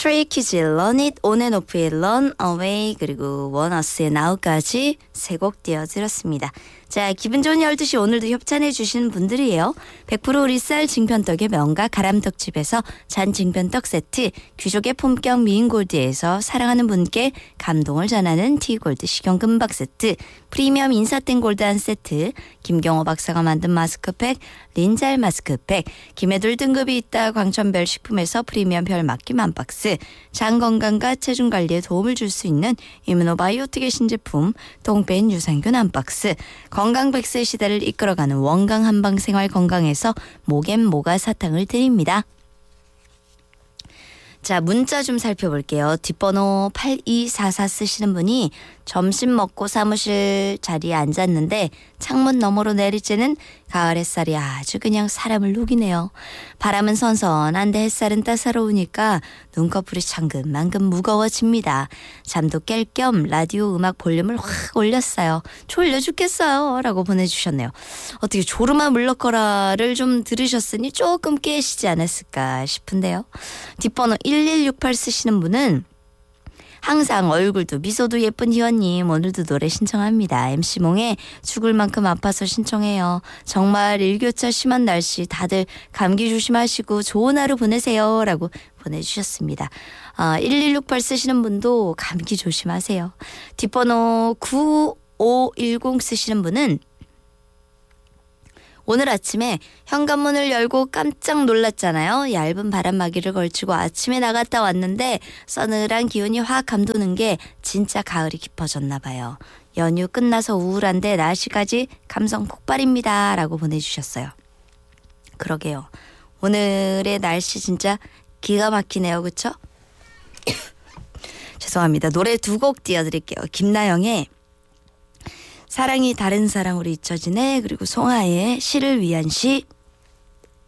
스트레이 키즈의 Run It, 온앤오프의 Run Away, 그리고 원어스의 Now까지 세 곡 띄워드렸습니다. 자, 기분 좋은 12시 오늘도 협찬해 주시는 분들이에요. 100% 우리쌀 징편떡의 명가 가람떡집에서 잔 징편떡 세트, 귀족의 품격 미인골드에서 사랑하는 분께 감동을 전하는 티골드 식용금박 세트, 프리미엄 인사땡 골드 한 세트, 김경호 박사가 만든 마스크팩 린잘 마스크팩, 김해돌 등급이 있다 광천별 식품에서 프리미엄 별 맡김 한 박스, 장 건강과 체중 관리에 도움을 줄 수 있는 이뮤노바이오틱의 신제품 똥뺀 유산균 한 박스, 건강 100세 시대를 이끌어가는 원강 한방 생활 건강에서 목엔 모가 사탕을 드립니다. 자, 문자 좀 살펴볼게요. 뒷번호 8244 쓰시는 분이 점심 먹고 사무실 자리에 앉았는데 창문 너머로 내리쬐는 가을 햇살이 아주 그냥 사람을 녹이네요. 바람은 선선한데 햇살은 따사로우니까 눈꺼풀이 천근만근 무거워집니다. 잠도 깰 겸 라디오 음악 볼륨을 확 올렸어요. 졸려 죽겠어요 라고 보내주셨네요. 어떻게 조르마 물러거라를 좀 들으셨으니 조금 깨시지 않았을까 싶은데요. 뒷번호 1168 쓰시는 분은 항상 얼굴도 미소도 예쁜 희원님, 오늘도 노래 신청합니다. MC몽에 죽을 만큼 아파서 신청해요. 정말 일교차 심한 날씨 다들 감기 조심하시고 좋은 하루 보내세요 라고 보내주셨습니다. 1168 쓰시는 분도 감기 조심하세요. 뒷번호 9510 쓰시는 분은 오늘 아침에 현관문을 열고 깜짝 놀랐잖아요. 얇은 바람막이를 걸치고 아침에 나갔다 왔는데 서늘한 기운이 확 감도는 게 진짜 가을이 깊어졌나 봐요. 연휴 끝나서 우울한데 날씨까지 감성 폭발입니다 라고 보내주셨어요. 그러게요. 오늘의 날씨 진짜 기가 막히네요. 그쵸? 죄송합니다. 노래 두 곡 띄워드릴게요. 김나영의 사랑이 다른 사랑으로 잊혀지네, 그리고 송하의 시를 위한 시.